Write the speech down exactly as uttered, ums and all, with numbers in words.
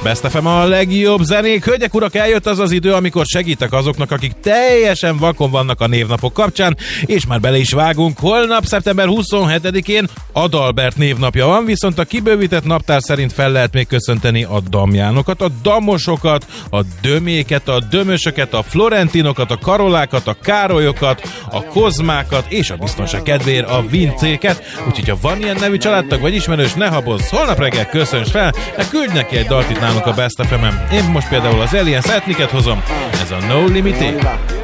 Best ef em a legjobb zenék. Hölgyek, urak, eljött az az idő, amikor segítek azoknak, akik teljesen vakon vannak a névnapok kapcsán, és már bele is vágunk. Holnap, szeptember huszonhetedikén Adalbert névnapja van, viszont a kibővített naptár szerint fel lehet még köszönteni a Damjánokat, a Damosokat, a Döméket, a Dömösöket, a Florentinokat, a Karolákat, a Károlyokat, a Kozmákat, és a biztonság kedvéért a Vincéket. Úgyhogy ha van ilyen nevű családtag vagy ismerős, ne habozz, holnap reggel köszönts fel, de küldj neki egy dalt itt nálunk a Best ef em-en. Én most például az Alien Ethnic-et hozom, ez a No Limité.